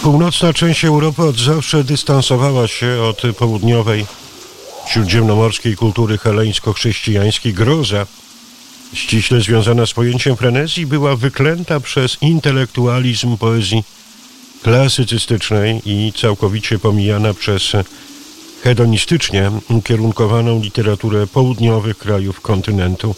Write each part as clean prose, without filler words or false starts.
Północna część Europy od zawsze dystansowała się od południowej, śródziemnomorskiej kultury heleńsko-chrześcijańskiej. Groza, ściśle związana z pojęciem frenezji, była wyklęta przez intelektualizm poezji klasycystycznej i całkowicie pomijana przez hedonistycznie ukierunkowaną literaturę południowych krajów kontynentu.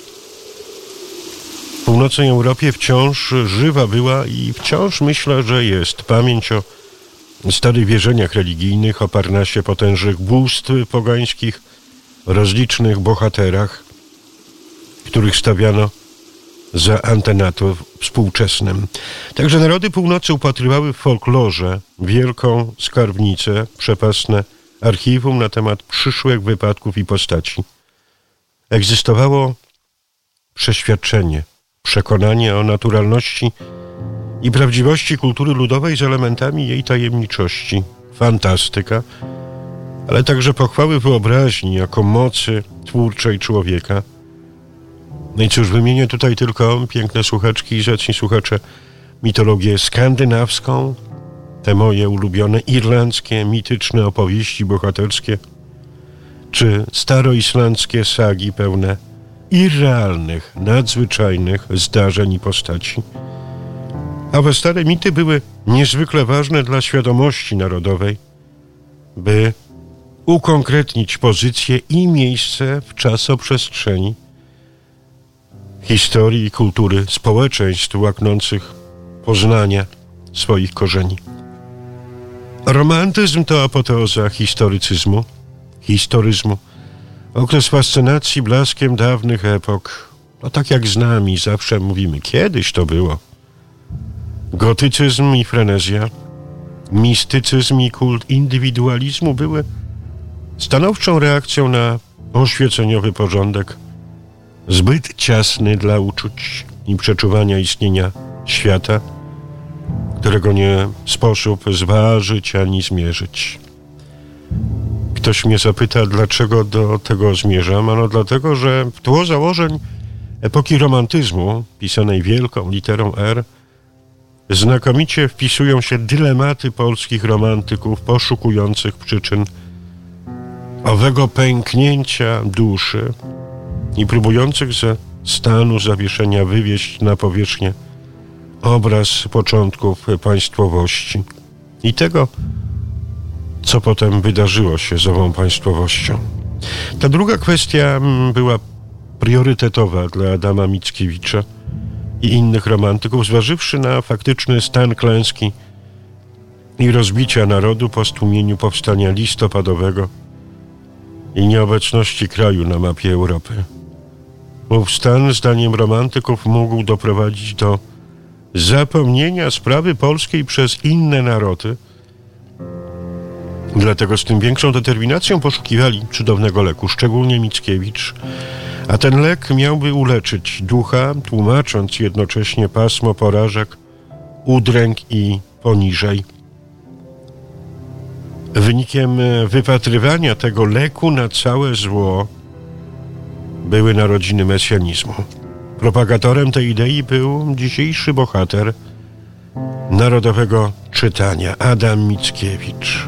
W północnej Europie wciąż żywa była i wciąż myślę, że jest pamięć o starych wierzeniach religijnych, o Parnasie potężnych bóstw pogańskich, rozlicznych bohaterach, których stawiano za antenator współczesnym. Także narody północy upatrywały w folklorze wielką skarbnicę, przepastne archiwum na temat przyszłych wypadków i postaci. Egzystowało przeświadczenie, przekonanie o naturalności i prawdziwości kultury ludowej z elementami jej tajemniczości, fantastyka, ale także pochwały wyobraźni jako mocy twórczej człowieka. No i cóż, wymienię tutaj tylko, piękne słuchaczki i zacni słuchacze, mitologię skandynawską, te moje ulubione irlandzkie, mityczne opowieści bohaterskie, czy staroislandzkie sagi pełne irrealnych, nadzwyczajnych zdarzeń i postaci. Owe stare mity były niezwykle ważne dla świadomości narodowej, by ukonkretnić pozycję i miejsce w czasoprzestrzeni historii i kultury społeczeństw łaknących poznania swoich korzeni. Romantyzm to apoteoza historyzmu, okres fascynacji blaskiem dawnych epok. No tak jak z nami zawsze mówimy, kiedyś to było. Gotycyzm i frenezja, mistycyzm i kult indywidualizmu były stanowczą reakcją na oświeceniowy porządek, zbyt ciasny dla uczuć i przeczuwania istnienia świata, którego nie sposób zważyć ani zmierzyć. Ktoś mnie zapyta, dlaczego do tego zmierzam. Ano dlatego, że w tło założeń epoki romantyzmu, pisanej wielką literą R, znakomicie wpisują się dylematy polskich romantyków poszukujących przyczyn owego pęknięcia duszy i próbujących ze stanu zawieszenia wywieźć na powierzchnię obraz początków państwowości i tego, co potem wydarzyło się z ową państwowością. Ta druga kwestia była priorytetowa dla Adama Mickiewicza i innych romantyków, zważywszy na faktyczny stan klęski i rozbicia narodu po stłumieniu powstania listopadowego i nieobecności kraju na mapie Europy. Ów stan, zdaniem romantyków, mógł doprowadzić do zapomnienia sprawy polskiej przez inne narody. Dlatego z tym większą determinacją poszukiwali cudownego leku, szczególnie Mickiewicz, a ten lek miałby uleczyć ducha, tłumacząc jednocześnie pasmo porażek, udręk i poniżej. Wynikiem wypatrywania tego leku na całe zło były narodziny mesjanizmu. Propagatorem tej idei był dzisiejszy bohater narodowego czytania, Adam Mickiewicz.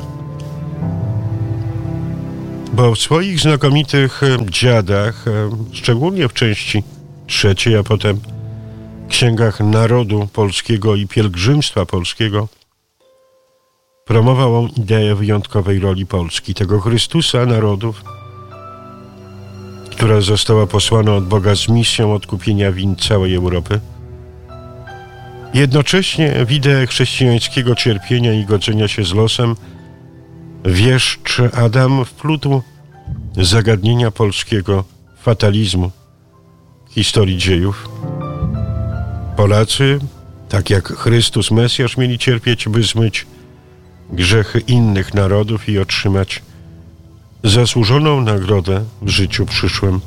Bo w swoich znakomitych dziadach, szczególnie w części trzeciej, a potem księgach narodu polskiego i pielgrzymstwa polskiego, promował on ideę wyjątkowej roli Polski, tego Chrystusa narodów, która została posłana od Boga z misją odkupienia win całej Europy. Jednocześnie w ideę chrześcijańskiego cierpienia i godzenia się z losem wieszcz Adam wplótł zagadnienia polskiego fatalizmu historii dziejów. Polacy, tak jak Chrystus Mesjasz, mieli cierpieć, by zmyć grzechy innych narodów i otrzymać zasłużoną nagrodę w życiu przyszłym.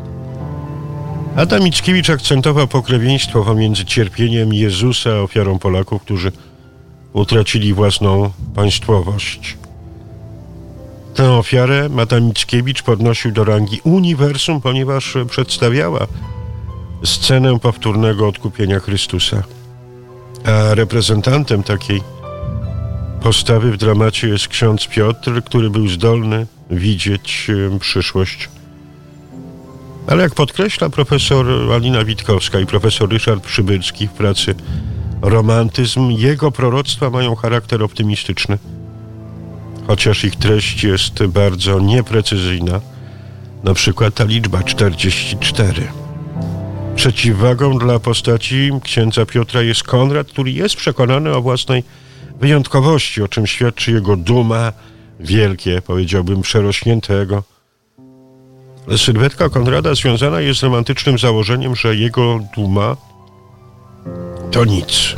Adam Mickiewicz akcentował pokrewieństwo pomiędzy cierpieniem Jezusa a ofiarą Polaków, którzy utracili własną państwowość. Tę ofiarę Adam Mickiewicz podnosił do rangi uniwersum, ponieważ przedstawiała scenę powtórnego odkupienia Chrystusa. A reprezentantem takiej postawy w dramacie jest ksiądz Piotr, który był zdolny widzieć przyszłość. Ale jak podkreśla profesor Alina Witkowska i profesor Ryszard Przybylski w pracy Romantyzm, jego proroctwa mają charakter optymistyczny, chociaż ich treść jest bardzo nieprecyzyjna. Na przykład ta liczba 44. Przeciwwagą dla postaci księdza Piotra jest Konrad, który jest przekonany o własnej wyjątkowości, o czym świadczy jego duma, wielkie, powiedziałbym, przerośniętego. Sylwetka Konrada związana jest z romantycznym założeniem, że jego duma to nic.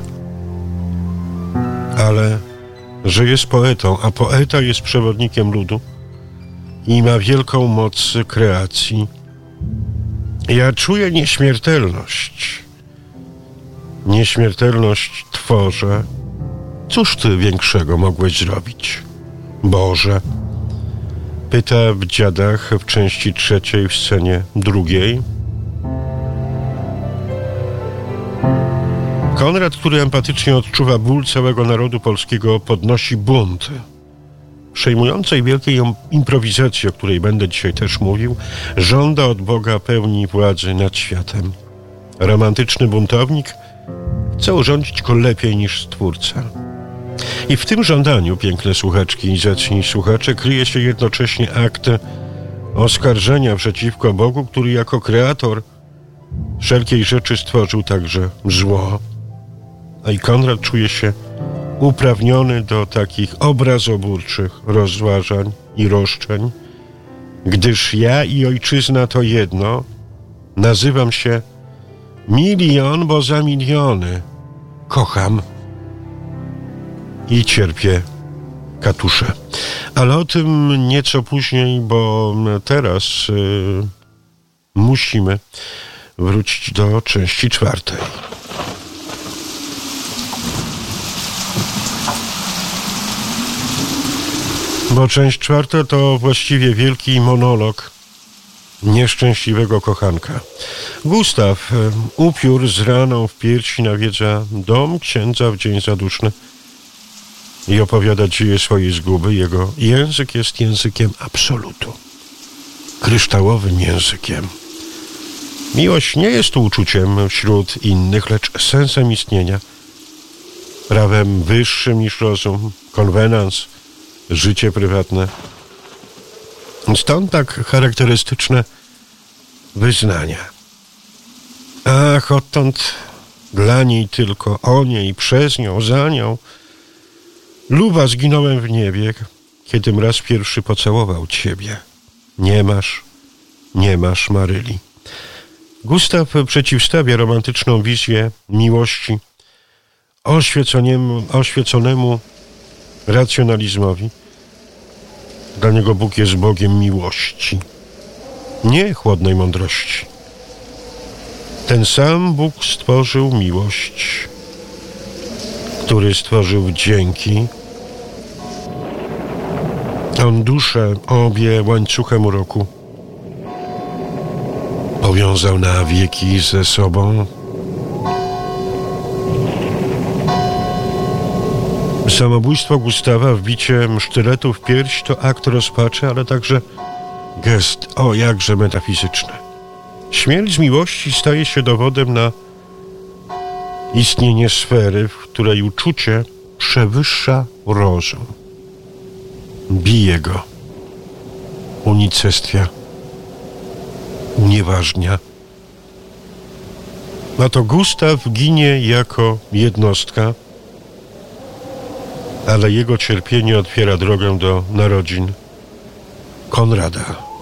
Ale że jest poetą, a poeta jest przewodnikiem ludu i ma wielką moc kreacji. Ja czuję nieśmiertelność. Nieśmiertelność tworzę. Cóż ty większego mogłeś zrobić, Boże? Pyta w Dziadach w części 3 w scenie 2. Konrad, który empatycznie odczuwa ból całego narodu polskiego, podnosi bunt. Przejmującej wielkiej improwizacji, o której będę dzisiaj też mówił, żąda od Boga pełni władzy nad światem. Romantyczny buntownik chce urządzić go lepiej niż Stwórca. I w tym żądaniu, piękne słuchaczki i zacni słuchacze, kryje się jednocześnie akt oskarżenia przeciwko Bogu, który jako kreator wszelkiej rzeczy stworzył także zło. A i Konrad czuje się uprawniony do takich obrazoburczych rozważań i roszczeń, gdyż ja i ojczyzna to jedno, nazywam się milion, bo za miliony kocham i cierpię katusze. Ale o tym nieco później, bo teraz musimy wrócić do części 4. Bo część 4 to właściwie wielki monolog nieszczęśliwego kochanka. Gustaw, upiór z raną w piersi, nawiedza dom księdza w dzień zaduszny i opowiada dzieje swojej zguby. Jego język jest językiem absolutu. Kryształowym językiem. Miłość nie jest uczuciem wśród innych, lecz sensem istnienia. Prawem wyższym niż rozum, konwenans, życie prywatne. Stąd tak charakterystyczne wyznania. Ach, odtąd dla niej tylko, o niej, przez nią, za nią. Luba, zginąłem w niebie, kiedym raz pierwszy pocałował ciebie. Nie masz Maryli. Gustaw przeciwstawia romantyczną wizję miłości oświeconemu racjonalizmowi. Dla niego Bóg jest Bogiem miłości, nie chłodnej mądrości. Ten sam Bóg stworzył miłość, który stworzył wdzięki. On dusze obie łańcuchem uroku powiązał na wieki ze sobą. Samobójstwo Gustawa, wbicie sztyletu w pierś to akt rozpaczy, ale także gest, o jakże metafizyczny. Śmierć z miłości staje się dowodem na istnienie sfery, w której uczucie przewyższa rozum. Bije go, unicestwia, unieważnia. A to Gustaw ginie jako jednostka, ale jego cierpienie otwiera drogę do narodzin Konrada.